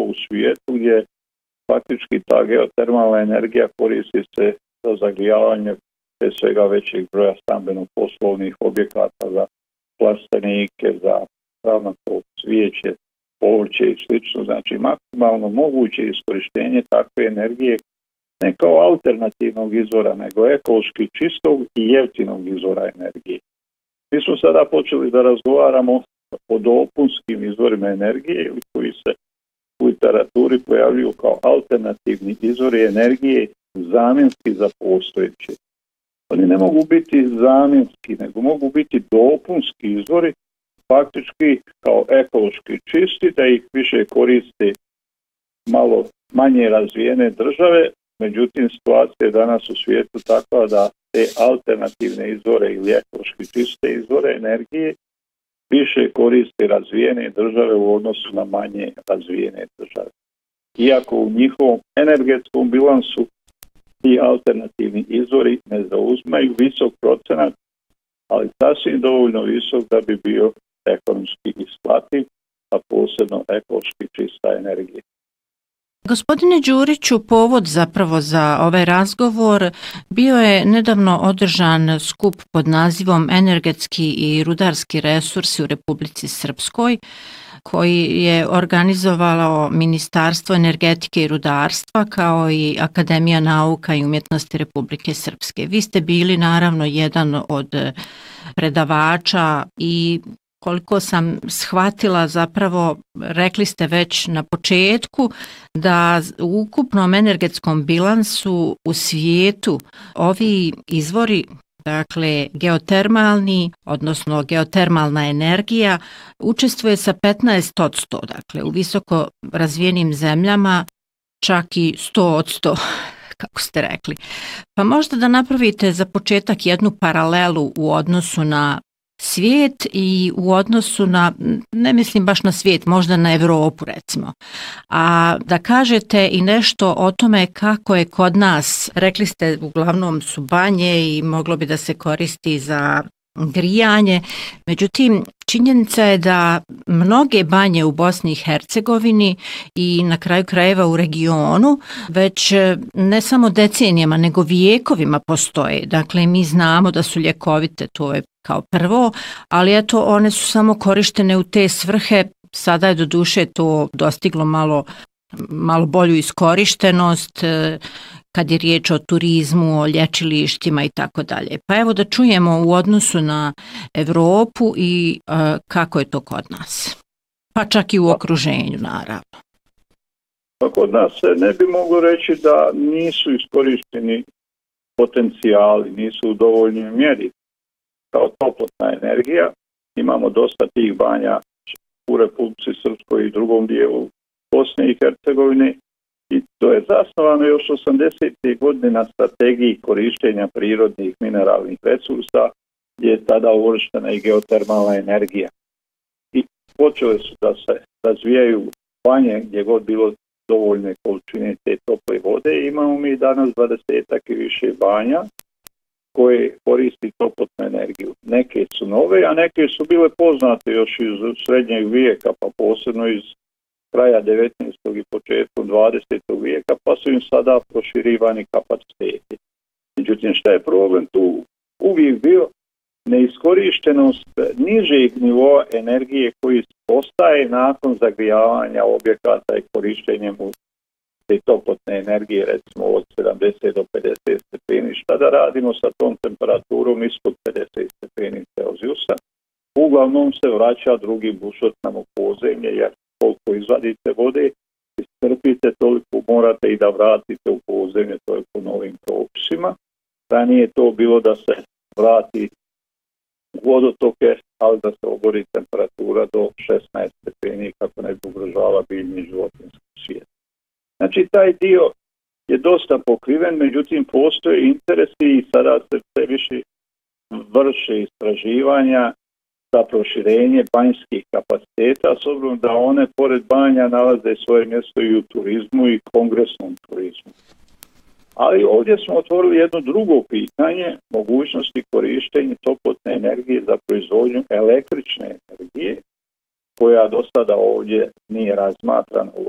u svijetu gdje faktički ta geotermalna energija koristi se za zagrijavanje prije svega većeg broja stambeno-poslovnih objekata, za plastenike, za ravnatog cvijeće, povrće i slično. Znači maksimalno moguće iskorištenje takve energije ne kao alternativnog izvora, nego ekološki čistog i jeftinog izvora energije. Mi smo sada počeli da razgovaramo o dopunskim izvorima energije koji se u literaturi pojavljuju kao alternativni izvori energije zamjenski za postojeće. Oni ne mogu biti zamjenski, nego mogu biti dopunski izvori, faktički kao ekološki čisti, da ih više koriste malo manje razvijene države. Međutim, situacija je danas u svijetu takva da te alternativne izvore ili ekološki čiste izvore energije više koriste razvijene države u odnosu na manje razvijene države. Iako u njihovom energetskom bilansu ti alternativni izvori ne zauzmaju visok procenat, ali sasvim dovoljno visok da bi bio ekonomski isplativ, a posebno ekološki čista energija. Gospodine Đuriću, povod zapravo za ovaj razgovor bio je nedavno održan skup pod nazivom Energetski i rudarski resursi u Republici Srpskoj, koji je organizovalo Ministarstvo energetike i rudarstva kao i Akademija nauka i umjetnosti Republike Srpske. Vi ste bili naravno jedan od predavača i koliko sam shvatila, zapravo rekli ste već na početku da u ukupnom energetskom bilansu u svijetu ovi izvori, dakle geotermalni, odnosno geotermalna energija, učestvuje sa 15%, dakle u visoko razvijenim zemljama čak i 100%, kako ste rekli. Pa možda da napravite za početak jednu paralelu u odnosu na svijet i u odnosu na, ne mislim baš na svijet, možda na Europu recimo, a da kažete i nešto o tome kako je kod nas, rekli ste uglavnom su banje i moglo bi da se koristi za grijanje, međutim činjenica je da mnoge banje u Bosni i Hercegovini i na kraju krajeva u regionu već ne samo decenijama nego vijekovima postoje. Dakle, mi znamo da su ljekovite, to je kao prvo, ali eto one su samo korištene u te svrhe. Sada je doduše to dostiglo malo bolju iskorištenost kad je riječ o turizmu, o lječilištima i tako dalje. Pa evo da čujemo u odnosu na Europu i kako je to kod nas. Pa čak i u okruženju, naravno. Pa kod nas se ne bi moglo reći da nisu iskorišteni potencijali, nisu u dovoljnoj mjeri kao toplotna energija. Imamo dosta tih banja u Republici Srpskoj i drugom dijelu Bosne i Hercegovine i to je zasnovano još 80. godine na strategiji korištenja prirodnih mineralnih resursa gdje je tada uvrštena i geotermalna energija. I počele su da se razvijaju banje gdje god bilo dovoljne količine te tople vode. Imamo mi danas 20 i više banja koje koristi toplotnu energiju. Neke su nove, a neke su bile poznate još iz srednjeg vijeka, pa posebno iz kraja 19. i početkom 20. vijeka, pa su im sada proširivani kapaciteti. Međutim, šta je problem tu uvijek bio? Neiskorištenost nižeg nivoa energije koji ostaje nakon zagrijavanja objekata i korištenjem te toplotne energije, recimo od 70 do 50 stepeni. Šta da radimo sa tom temperaturom ispod 50 stepeni Celzijusa? Uglavnom se vraća drugi bušot nam u podzemlje, jer koliko izvadite vode, iscrpite, toliko morate i da vratite u podzemlje, to je po novim propisima. Ranije je to bilo da se vrati u vodotoke, ali da se obori temperatura do 16 stepeni kako ne ugrožava biljni životinjski svijet. Znači, taj dio je dosta pokriven, međutim, postoje interesi i sada se sve više vrše istraživanja za proširenje banjskih kapaciteta, s obzirom da one, pored banja, nalaze svoje mjesto i u turizmu i kongresnom turizmu. Ali ovdje smo otvorili jedno drugo pitanje, mogućnosti korištenja toplotne energije za proizvodnju električne energije, koja do sada ovdje nije razmatrana u